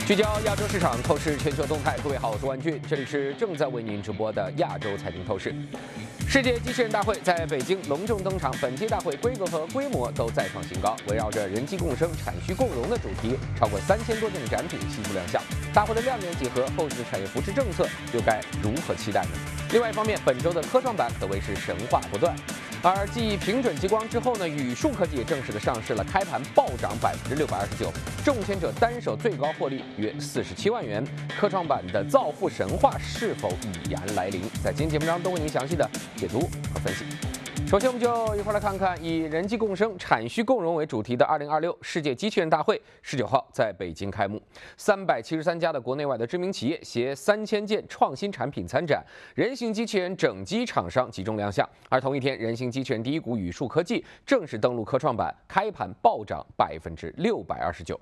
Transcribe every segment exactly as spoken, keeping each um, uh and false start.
聚焦亚洲市场，透视全球动态。各位好，我是万俊，这里是正在为您直播的亚洲财经透视。世界机器人大会在北京隆重登场，本届大会规格和规模都再创新高，围绕着人机共生、产需共融的主题，超过三千多件的展品悉数亮相。大会的亮点几何，后续的产业扶持政策又该如何期待呢？另外一方面，本周的科创板可谓是神话不断。而继平准激光之后呢，宇树科技也正式的上市了，开盘暴涨百分之六百二十九，中签者单手最高获利约四十七万元。科创板的造富神话是否已然来临？在今天节目中都为您详细的解读和分析。首先，我们就一块来看看以人机共生、产需共融为主题的二零二六世界机器人大会，十九号在北京开幕。三百七十三家的国内外的知名企业携三千件创新产品参展，人形机器人整机厂商集中亮相。而同一天，人形机器人第一股宇树科技正式登陆科创板，开盘暴涨百分之六百二十九。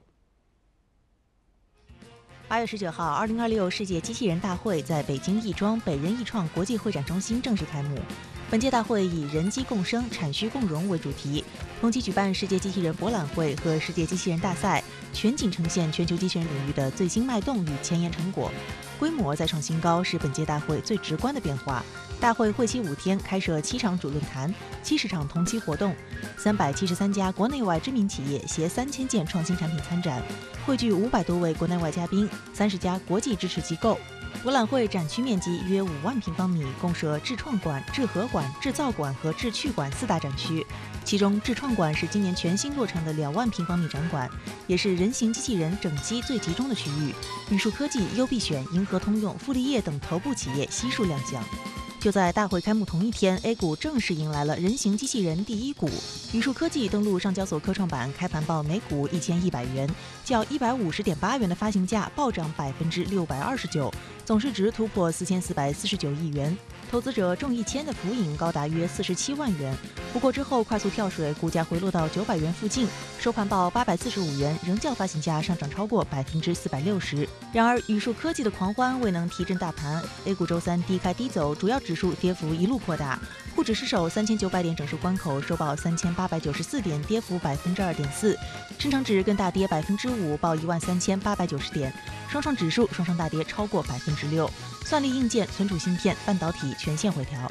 八月十九号，二零二六世界机器人大会在北京亦庄北人艺创国际会展中心正式开幕。本届大会以人机共生、产需共融为主题，同期举办世界机器人博览会和世界机器人大赛，全景呈现全球机器人领域的最新脉动与前沿成果。规模再创新高是本届大会最直观的变化。大会会期五天，开设七场主论坛、七十场同期活动，三百七十三家国内外知名企业携三千件创新产品参展，汇聚五百多位国内外嘉宾，三十家国际支持机构。博览会展区面积约五万平方米，共设智创馆、智合馆、制造馆和智趣馆四大展区。其中，智创馆是今年全新落成的两万平方米展馆，也是人形机器人整机最集中的区域。宇树科技、优必选、银河通用、富力业等头部企业悉数亮相。就在大会开幕同一天 ，A 股正式迎来了人形机器人第一股。宇树科技登陆上交所科创板，开盘报每股一千一百元，较一百五十点八元的发行价暴涨百分之六百二十九，总市值突破四千四百四十九亿元。投资者中一千的浮盈高达约四十七万元，不过之后快速跳水，股价回落到九百元附近，收盘报八百四十五元，仍较发行价上涨超过百分之四百六十。然而，宇树科技的狂欢未能提振大盘 ，A 股周三低开低走，主要指数跌幅一路扩大，沪指失守三千九百点整数关口，收报三千八百九十四点，跌幅百分之二点四。深成指更大跌百分之五，报一万三千八百九十点。双创指数双双大跌超过百分之六。算力硬件、存储芯片、半导体全线回调。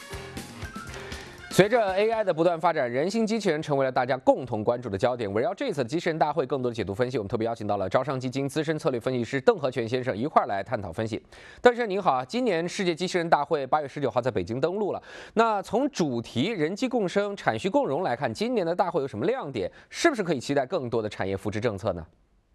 随着 A I 的不断发展，人形机器人成为了大家共同关注的焦点。围绕这次机器人大会更多的解读分析，我们特别邀请到了招商基金资深策略分析师邓和全先生一块儿来探讨分析。邓先生您好啊，今年世界机器人大会八月十九号在北京登陆了。那从主题人机共生、产需共融来看，今年的大会有什么亮点？是不是可以期待更多的产业扶持政策呢？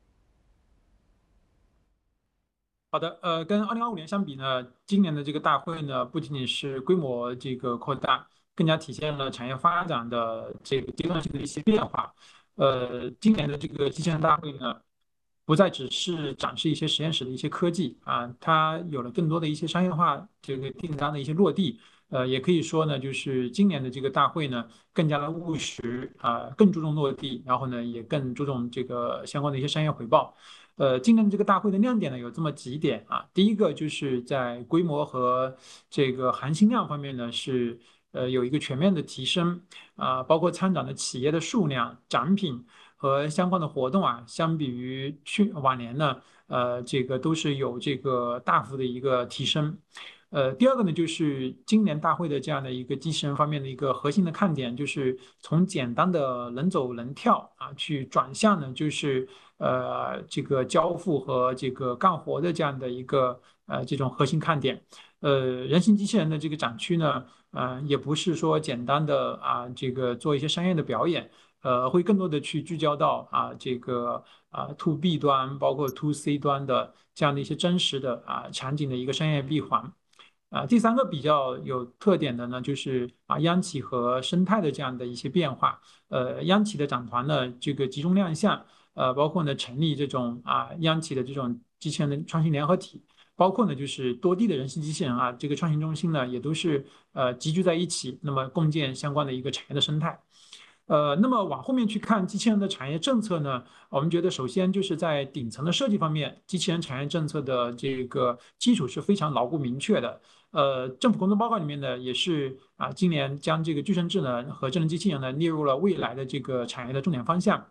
好的，呃，跟二零二五年相比呢，今年的这个大会呢，不仅仅是规模这个扩大，更加体现了产业发展的这个阶段性的一些变化。呃，今年的这个机器人大会呢，不再只是展示一些实验室的一些科技啊，它有了更多的一些商业化这个订单的一些落地。呃，也可以说呢，就是今年的这个大会呢，更加的务实啊，更注重落地，然后呢，也更注重这个相关的一些商业回报。呃，今年这个大会的亮点呢有这么几点啊，第一个就是在规模和这个含金量方面呢是呃有一个全面的提升啊，包括参展的企业的数量、展品和相关的活动啊，相比于去往年呢，呃，这个都是有这个大幅的一个提升。呃，第二个呢，就是今年大会的这样的一个机器人方面的一个核心的看点，就是从简单的能走能跳啊，去转向呢，就是呃这个交付和这个干活的这样的一个呃这种核心看点。呃，人形机器人的这个展区呢，呃，也不是说简单的啊这个做一些商业的表演，呃，会更多的去聚焦到啊这个啊 to B 端，包括 to C 端的这样的一些真实的啊场景的一个商业闭环。啊，第三个比较有特点的呢，就是啊，央企和生态的这样的一些变化。呃，央企的展团呢，这个集中亮相，呃，包括呢成立这种啊央企的这种机器人的创新联合体，包括呢就是多地的人形机器人啊，这个创新中心呢，也都是呃集聚在一起，那么共建相关的一个产业的生态。呃，那么往后面去看机器人的产业政策呢，我们觉得首先就是在顶层的设计方面，机器人产业政策的这个基础是非常牢固明确的。呃，政府工作报告里面呢，也是啊，今年将这个具身智能和智能机器人呢列入了未来的这个产业的重点方向。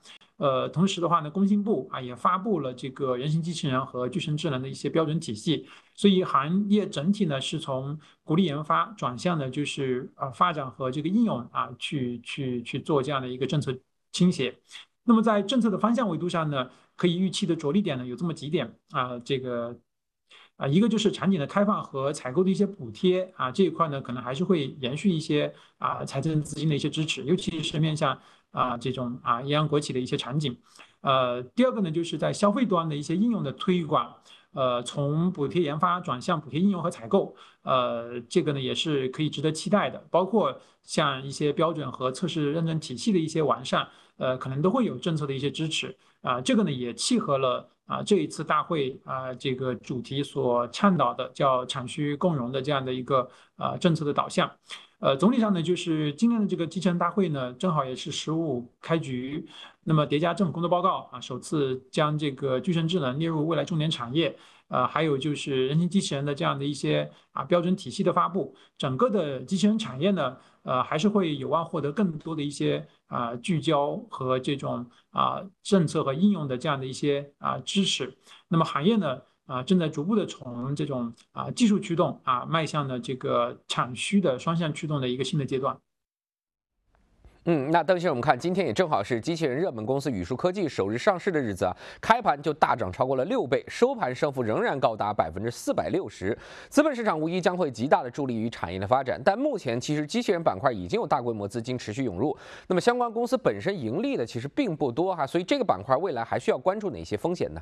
呃，同时的话呢，工信部啊也发布了这个人形机器人和具身智能的一些标准体系，所以行业整体呢是从鼓励研发转向的就是啊发展和这个应用啊去去去做这样的一个政策倾斜。那么在政策的方向维度上呢，可以预期的着力点呢有这么几点啊，这个。啊，一个就是产品的开放和采购的一些补贴啊，这一块呢可能还是会延续一些啊财政资金的一些支持，尤其是面向啊这种啊央央国企的一些场景。呃，第二个呢就是在消费端的一些应用的推广，呃，从补贴研发转向补贴应用和采购，呃，这个呢也是可以值得期待的，包括像一些标准和测试认证体系的一些完善，呃，可能都会有政策的一些支持。啊，这个呢也契合了啊这一次大会啊这个主题所倡导的叫产需共融的这样的一个啊政策的导向。呃，总体上呢，就是今年的这个机器人大会呢，正好也是十五开局，那么叠加政府工作报告啊，首次将这个具身智能列入未来重点产业。呃，还有就是人形机器人的这样的一些啊标准体系的发布，整个的机器人产业呢，呃，还是会有望获得更多的一些啊聚焦和这种啊政策和应用的这样的一些啊支持。那么行业呢，啊正在逐步的从这种啊技术驱动啊迈向了这个产需的双向驱动的一个新的阶段。 嗯，那邓先生，我们看今天也正好是机器人热门公司宇树科技首日上市的日子啊，开盘就大涨超过了六倍，收盘升幅仍然高达百分之四百六十。资本市场无疑将会极大的助力于产业的发展，但目前其实机器人板块已经有大规模资金持续涌入，那么相关公司本身盈利的其实并不多哈，所以这个板块未来还需要关注哪些风险呢？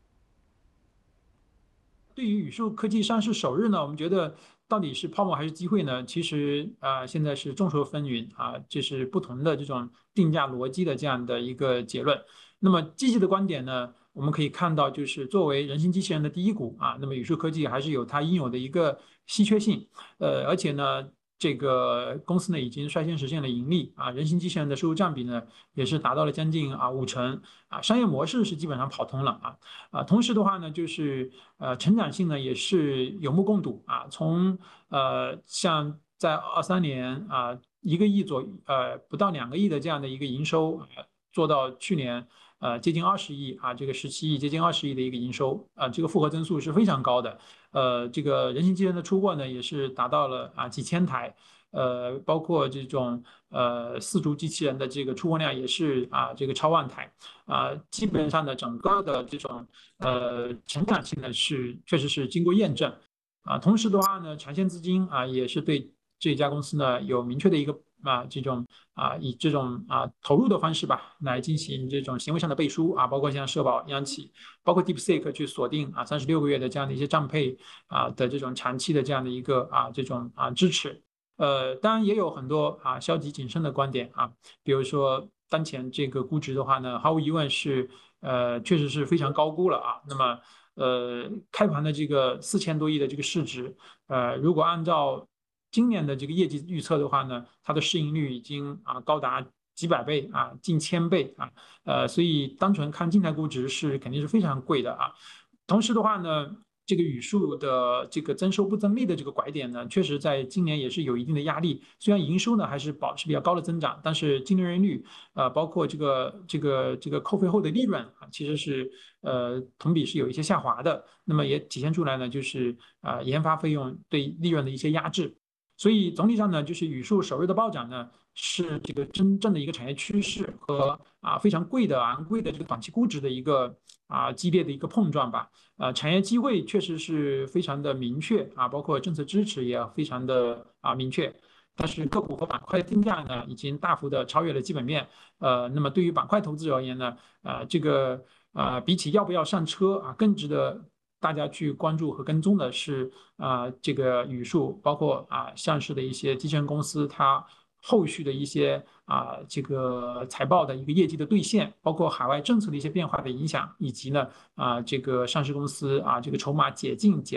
对于宇树科技上市首日呢，我们觉得到底是泡沫还是机会呢？其实啊、呃现在是众说纷纭啊，这是不同的这种定价逻辑的这样的一个结论。那么积极的观点呢，我们可以看到，就是作为人形机器人的第一股啊，那么宇树科技还是有它应有的一个稀缺性，呃，而且呢。这个公司呢已经率先实现了盈利啊，人形机器人的收入占比呢也是达到了将近啊五成啊，商业模式是基本上跑通了啊啊，同时的话呢，就是呃成长性呢也是有目共睹啊，从呃像在二三年啊一个亿左呃不到两个亿的这样的一个营收啊，做到去年呃接近二十亿啊，这个十七亿接近二十亿的一个营收啊，这个复合增速是非常高的。呃，这个人形机器人的出货呢，也是达到了啊几千台，呃，包括这种呃四足机器人的这个出货量也是啊这个超万台，啊，基本上的整个的这种呃成长性呢是确实是经过验证，啊，同时的话呢，长线资金啊也是对这家公司呢有明确的一个啊这种啊以这种啊投入的方式吧来进行这种行为上的背书啊，包括像社保、央企。包括 DeepSeek 去锁定啊三十六个月的这样的一些账配啊的这种长期的这样的一个啊这种啊支持，呃，当然也有很多啊消极谨慎的观点啊，比如说当前这个估值的话呢，毫无疑问是呃确实是非常高估了啊。那么呃开盘的这个四千多亿的这个市值，呃如果按照今年的这个业绩预测的话呢，它的市盈率已经啊高达几百倍啊，近千倍啊，呃，所以单纯看静态估值是肯定是非常贵的啊。同时的话呢，这个语数的这个增收不增利的这个拐点呢，确实在今年也是有一定的压力。虽然营收呢还是保持比较高的增长，但是净利润率啊、呃，包括这个这个这个扣费后的利润啊，其实是呃同比是有一些下滑的。那么也体现出来呢，就是啊、呃、研发费用对利润的一些压制。所以总体上呢，就是语数首日的暴涨呢，是这个真正的一个产业趋势和啊非常贵的昂贵的这个短期估值的一个啊激烈的一个碰撞吧。呃，产业机会确实是非常的明确啊，包括政策支持也非常的啊明确。但是个股和板块的定价呢，已经大幅的超越了基本面。呃，那么对于板块投资者而言呢，呃，这个啊比起要不要上车啊，更值得大家去关注和跟踪的是啊这个语数，包括啊上市的一些机器人公司，它后续的一些啊这个财报的一个业绩的兑现，包括海外政策的一些变化的影响，以及呢啊这个上市公司啊这个筹码解禁解